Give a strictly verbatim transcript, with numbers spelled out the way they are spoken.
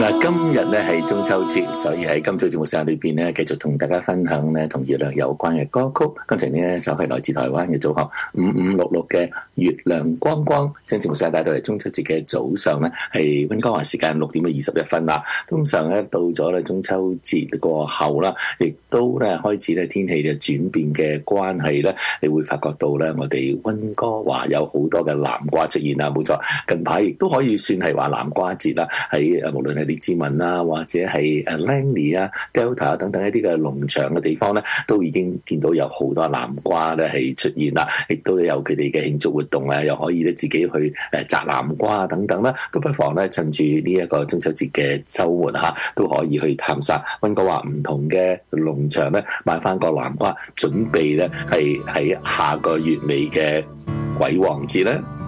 嗱，今日咧係中秋節，所以喺今朝節目時間裏邊咧，繼續同大家分享咧同月亮有關嘅歌曲。今次呢一首係來自台灣嘅組合五五六六嘅《月亮光光》，將節目時間帶到嚟中秋節嘅早上咧，係溫哥華時間六點嘅二十一分啦。通常咧到咗咧中秋節過後啦，亦都咧開始咧天氣嘅轉變嘅關係咧，你會發覺到咧我哋溫哥華有好多嘅南瓜出現啦，冇錯。近排亦都可以算係話南瓜節啦，喺誒無論係列治文啊，或者係誒 Langley 啊、Delta 啊等等一啲嘅農場嘅地方咧，都已經見到有好多南瓜咧係出現啦，亦都有佢哋嘅慶祝活動啊，又可以咧自己去誒摘南瓜等等啦，都不妨咧趁住呢一個中秋節嘅週末嚇，都可以去探索溫哥華唔同嘅農場咧，買翻個南瓜，準備咧係喺下個月尾嘅鬼王節咧。